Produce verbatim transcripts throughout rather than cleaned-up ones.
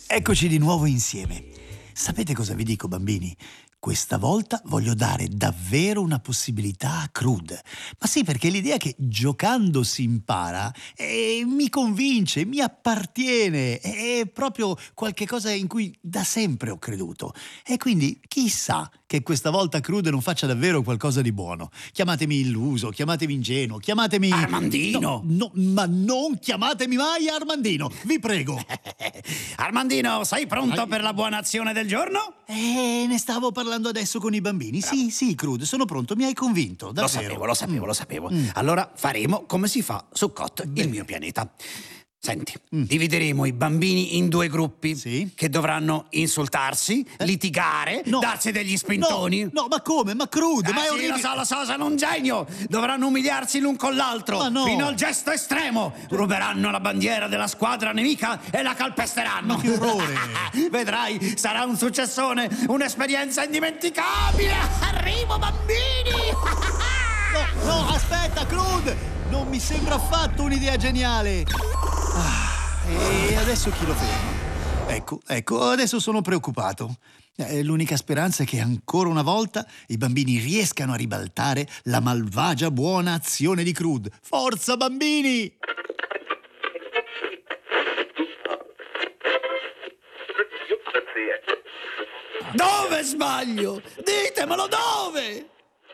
Eccoci di nuovo insieme. Sapete cosa vi dico, bambini? Questa volta voglio dare davvero una possibilità a Crud. Ma sì, perché l'idea che giocando si impara eh, mi convince, mi appartiene, è proprio qualche cosa in cui da sempre ho creduto. E quindi chissà che questa volta Crud non faccia davvero qualcosa di buono. Chiamatemi illuso, chiamatemi ingenuo, chiamatemi... Armandino! No, no, ma non chiamatemi mai Armandino, vi prego. Armandino, sei pronto Ai- per la buona azione del giorno? Eh, ne stavo parlando adesso con i bambini. Sì, sì, Crud, sono pronto, mi hai convinto, Lo davvero. sapevo, lo sapevo, lo sapevo. Mm. Allora faremo come si fa su Cot, Bene. il mio pianeta. Senti, Mm. divideremo i bambini in due gruppi Sì. che dovranno insultarsi, litigare, No. darsi degli spintoni. No, no, ma come? Ma Crud, Ah, ma è sì, orribile. lo so, lo so, sono un genio. Dovranno umiliarsi l'un con l'altro Ma no. fino al gesto estremo. Ruberanno la bandiera della squadra nemica e la calpesteranno. Ma che orrore. Vedrai, sarà un successone, un'esperienza indimenticabile. Arrivo, bambini. No, no, aspetta, Crud! Non mi sembra affatto un'idea geniale. Ah, e adesso chi lo ferma? Ecco, ecco, adesso sono preoccupato. Eh, L'unica speranza è che ancora una volta i bambini riescano a ribaltare la malvagia buona azione di Crud. Forza, bambini! Dove sbaglio? Ditemelo dove?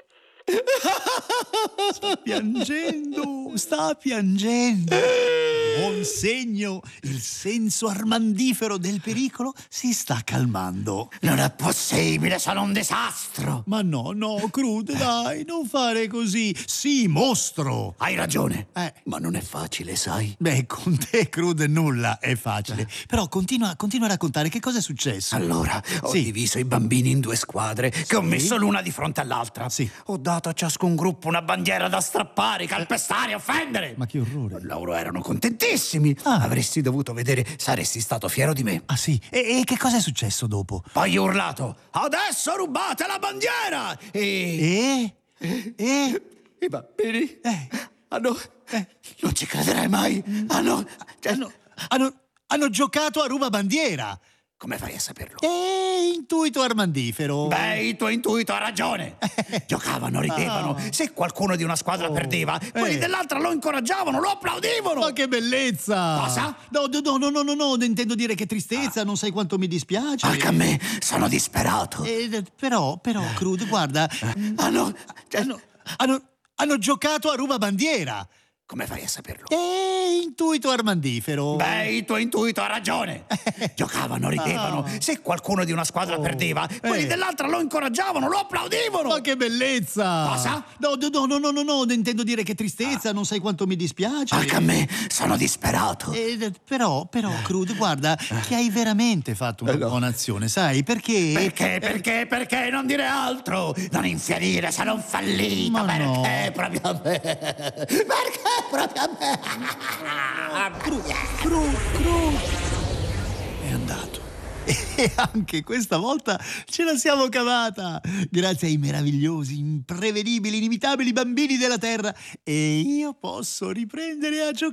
Sta piangendo, sta piangendo. Buon segno, il senso armandifero del pericolo si sta calmando. Non è possibile, sono un disastro. Ma no, no, Crud, dai, non fare così. Sì, mostro. Hai ragione, Eh. ma non è facile, sai? Beh, con te, Crud, nulla è facile. Però continua, continua a raccontare che cosa è successo. Allora, ho Sì. diviso i bambini in due squadre che ho messo l'una di fronte all'altra. Sì. Ho dato a ciascun gruppo una bandiera da strappare, calpestare, offendere. Ma che orrore. Loro erano contentissimi. Ah. Avresti dovuto vedere, saresti stato fiero di me. Ah sì, e, e che cosa è successo dopo? Poi ho urlato, adesso rubate la bandiera! E... E? E? I bambini Eh. hanno... Eh. Non ci crederai mai. Hanno... cioè, Hanno, hanno, hanno giocato a ruba bandiera. Come fai a saperlo? E intuito armandifero. Beh, il tuo intuito ha ragione. Giocavano, ridevano. Ah. Se qualcuno di una squadra Oh. perdeva, quelli Eh. dell'altra lo incoraggiavano, lo applaudivano. Ma che bellezza! Cosa? No, no, no, no, no, no, intendo dire che tristezza, non sai quanto mi dispiace. Anche a me, sono disperato. Eh, però, però, Crud, guarda, Hanno... cioè, hanno, hanno, hanno giocato a ruba bandiera. Come fai a saperlo? E intuito armandifero. Beh, il tuo intuito ha ragione. Giocavano, ridevano. Ah. Se qualcuno di una squadra Oh. perdeva, quelli Eh. dell'altra lo incoraggiavano, lo applaudivano. Ma che bellezza! Cosa? No, no, no, no, no, no, intendo dire che tristezza, non sai quanto mi dispiace. Anche a me, sono disperato. Eh, però, però, Crud, guarda, che hai veramente fatto una Eh, no. buona azione, sai? Perché? Perché, perché, perché non dire altro? Non infierire, sarò un fallito. Ma Perché no. proprio a me? Perché proprio a me? Cru, cru, cru. È andato. E anche questa volta ce la siamo cavata, grazie ai meravigliosi, imprevedibili, inimitabili bambini della Terra. E io posso riprendere a giocare.